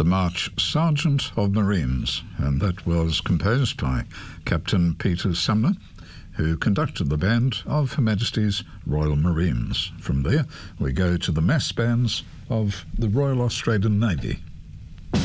the march Sergeant of Marines, and that was composed by Captain Peter Sumner, who conducted the band of Her Majesty's Royal Marines. From there, we go to the mass bands of the Royal Australian Navy.